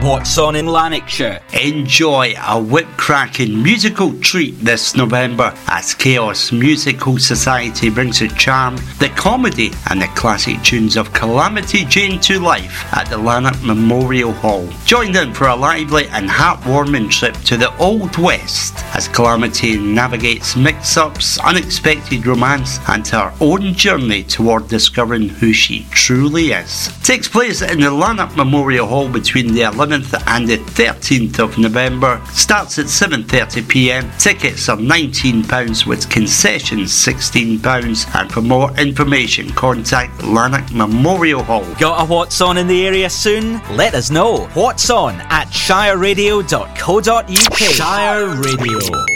What's on in Lanarkshire? Enjoy a whip-cracking musical treat this November as Chaos Musical Society brings the charm, the comedy and the classic tunes of Calamity Jane to life at the Lanark Memorial Hall. Join in for a lively and heartwarming trip to the Old West as Calamity navigates mix-ups, unexpected romance and her own journey toward discovering who she truly is. Takes place in the Lanark Memorial Hall between the 11th and the 13th of November. Starts at 7:30pm. Tickets are £19 with concessions £16, and for more information contact Lanark Memorial Hall. Got a What's On in the area soon? Let us know. What's On at shireradio.co.uk. Shire Radio.